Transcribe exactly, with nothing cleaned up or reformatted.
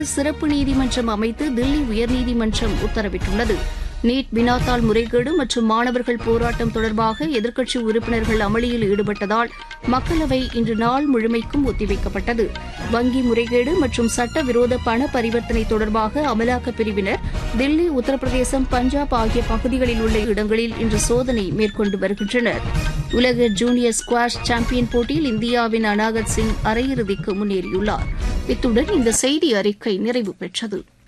சிறப்பு நீதிமன்றம் அமைத்து தில்லி உயர்நீதிமன்றம் உத்தரவிட்டுள்ளது. நீட் வினாத்தாள் முறைகேடு மற்றும் மாணவர்கள் போராட்டம் தொடர்பாக எதிர்க்கட்சி உறுப்பினர்கள் அமளியில் ஈடுபட்டதால் மக்களவை இன்று நாள் முழுமைக்கும் ஒத்திவைக்கப்பட்டது. வங்கி முறைகேடு மற்றும் சட்டவிரோத பண பரிவர்த்தனை தொடர்பாக அமலாக்கப் பிரிவினர் தில்லி, உத்தரப்பிரதேசம், பஞ்சாப் ஆகிய பகுதிகளில் உள்ள இடங்களில் இன்று சோதனை மேற்கொண்டு வருகின்றனர். உலக ஜூனியர் ஸ்குவாஷ் சாம்பியன் போட்டியில் இந்தியாவின் அனாகத் சிங் அரையிறுதிக்கு முன்னேறியுள்ளார். இத்துடன் இந்த செய்தி அறிக்கை நிறைவு பெற்றது.